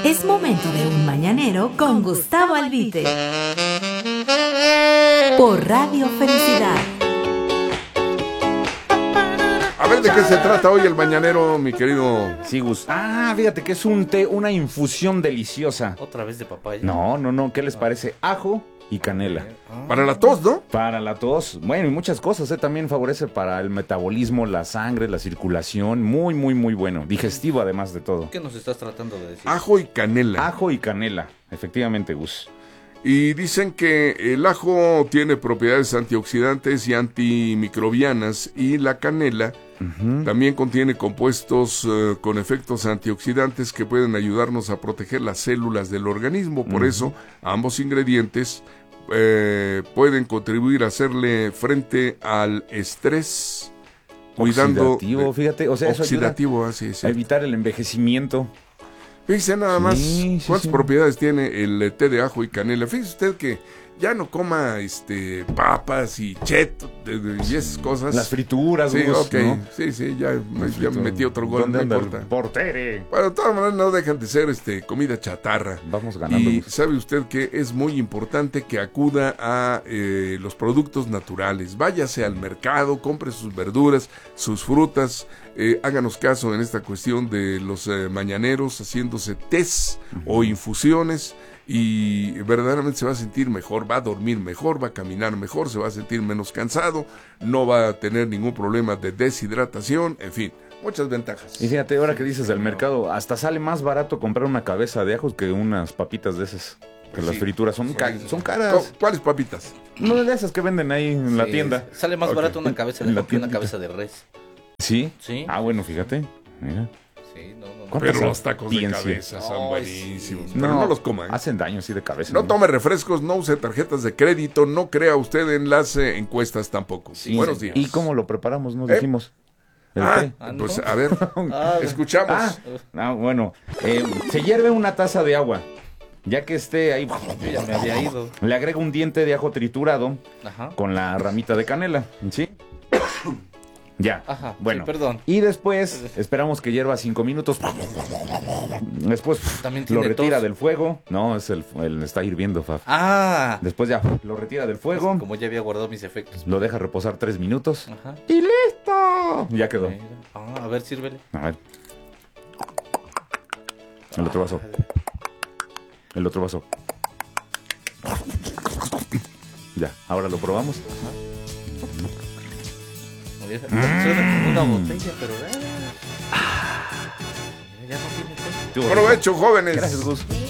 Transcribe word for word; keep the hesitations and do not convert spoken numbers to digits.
Es momento de un mañanero con Gustavo Albite. Por Radio Felicidad. A ver, ¿de qué se trata hoy el mañanero, mi querido? Sí, Gus. Ah, fíjate que es un té, una infusión deliciosa. ¿Otra vez de papaya? No, no, no. ¿Qué les parece? Ajo y canela. Para la tos, ¿no? Para la tos. Bueno, y muchas cosas, ¿eh? También favorece para el metabolismo, la sangre, la circulación. Muy, muy, muy bueno. Digestivo, además de todo. ¿Qué nos estás tratando de decir? Ajo y canela. Ajo y canela. Efectivamente, Gus. Y dicen que el ajo tiene propiedades antioxidantes y antimicrobianas, y la canela uh-huh. también contiene compuestos uh, con efectos antioxidantes que pueden ayudarnos a proteger las células del organismo. Por uh-huh. eso, ambos ingredientes eh, pueden contribuir a hacerle frente al estrés, cuidando... Oxidativo, fíjate, o sea, eso oxidativo, ayuda así, sí. a evitar el envejecimiento. Fíjese nada más sí, sí, cuántas sí. propiedades tiene el té de ajo y canela. Fíjese usted que ya no coma este papas y cheto y esas cosas. Las frituras, sí, Gus, ok. ¿no? Sí, sí, ya, ya me metí otro gol, ¿Dónde no anda importa. el portere? Pero de todas maneras no dejan de ser este comida chatarra. Vamos ganando. Y Gus. sabe usted que es muy importante que acuda a eh, los productos naturales. Váyase al mercado, compre sus verduras, sus frutas. Eh, háganos caso en esta cuestión de los eh, mañaneros haciéndose tés uh-huh. o infusiones, y verdaderamente se va a sentir mejor, va a dormir mejor, va a caminar mejor, se va a sentir menos cansado, no va a tener ningún problema de deshidratación, en fin, muchas ventajas. Y fíjate, ahora que dices del mercado, hasta sale más barato comprar una cabeza de ajos que unas papitas de esas. Que pues las sí, frituras son, ca- son caras. ¿Cuáles papitas? No, de esas que venden ahí en sí, la tienda. Sale más okay. barato una cabeza de ajo que una cabeza de res. ¿Sí? Sí. Ah, bueno, fíjate. Mira. Sí, no, no, no. Pero los tacos de cabeza son oh, buenísimos. Sí. Pero no, no los coman. Hacen daño así de cabeza. No, ¿no? Tome refrescos, no use tarjetas de crédito, no crea usted en las eh, encuestas tampoco. Sí, Buenos días. ¿Y cómo lo preparamos? Nos ¿Eh? dijimos. El ah, ah ¿no? Pues a ver, ah, escuchamos. Ah, ah bueno, eh, se hierve una taza de agua. Ya que esté ahí, yo ya me había ido. Le agrega un diente de ajo triturado Ajá. con la ramita de canela, ¿sí? Ya, Ajá, bueno, sí, perdón. Y después esperamos que hierva cinco minutos. Después lo retira tos? del fuego. No, es el, el está hirviendo, Fab. Ah. Después ya lo retira del fuego. Pues como ya había guardado mis efectos. Lo deja reposar tres minutos. Ajá. Y listo. Ya quedó. Ah, a ver, sírvele. A ver. El otro vaso. El otro vaso. Ya, ahora lo probamos. Ajá. Mm. Una botella, pero eh, ya no tiene. Provecho, jóvenes. Gracias, Gus.